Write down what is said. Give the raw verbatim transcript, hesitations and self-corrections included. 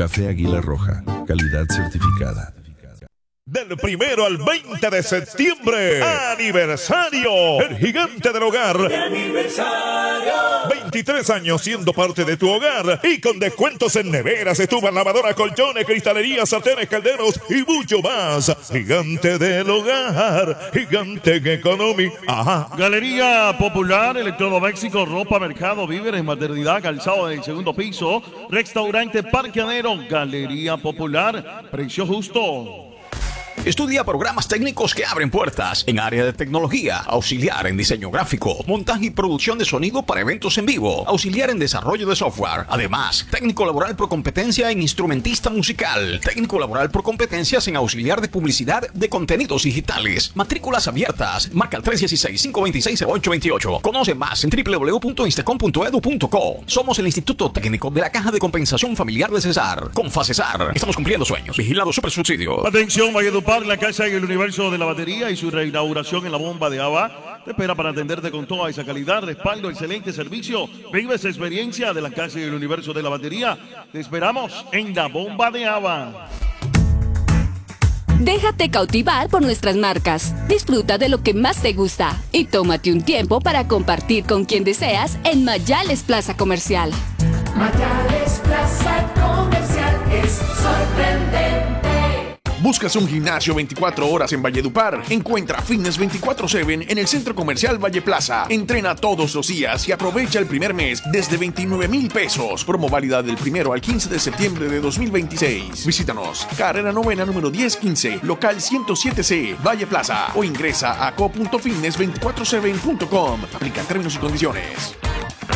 Café Águila Roja, calidad certificada. Del primero al veinte de septiembre, aniversario, el gigante del hogar. ¡Aniversario! veintitrés años siendo parte de tu hogar y con descuentos en neveras, estufas, lavadoras, colchones, cristalerías, sartenes, calderos y mucho más. Gigante del hogar, gigante en economía. Ajá. Galería Popular, electrodomésticos, ropa, mercado, víveres, maternidad, calzado del segundo piso, restaurante parqueadero, Galería Popular, precio justo. Estudia programas técnicos que abren puertas en área de tecnología, auxiliar en diseño gráfico, montaje y producción de sonido para eventos en vivo, auxiliar en desarrollo de software. Además, técnico laboral por competencia en instrumentista musical, técnico laboral por competencias en auxiliar de publicidad de contenidos digitales. Matrículas abiertas. Marca el tres uno seis, cinco dos seis, cero ocho dos ocho. Conoce más en doble u doble u doble u punto instacom punto edu punto co. Somos el Instituto Técnico de la Caja de Compensación Familiar de Cesar. Con FACESAR. Estamos cumpliendo sueños. Vigilado Supersubsidio. Atención, Valledupar, la casa en el universo de la batería y su reinauguración en la bomba de agua te espera para atenderte con toda esa calidad, respaldo, excelente servicio. Vive esa experiencia de la casa en el universo de la batería. Te esperamos en la bomba de agua. Déjate cautivar por nuestras marcas. Disfruta de lo que más te gusta y tómate un tiempo para compartir con quien deseas en Mayales Plaza Comercial. Mayales Plaza Comercial es sorprendente. ¿Buscas un gimnasio veinticuatro horas en Valledupar? Encuentra Fitness veinticuatro siete en el Centro Comercial Valle Plaza. Entrena todos los días y aprovecha el primer mes desde veintinueve mil pesos. Promo válida del primero al quince de septiembre de dos mil veintiséis. Visítanos. Carrera Novena número diez quince, local ciento siete C, Valle Plaza. O ingresa a co punto fitness veinticuatro siete punto com. Aplican términos y condiciones.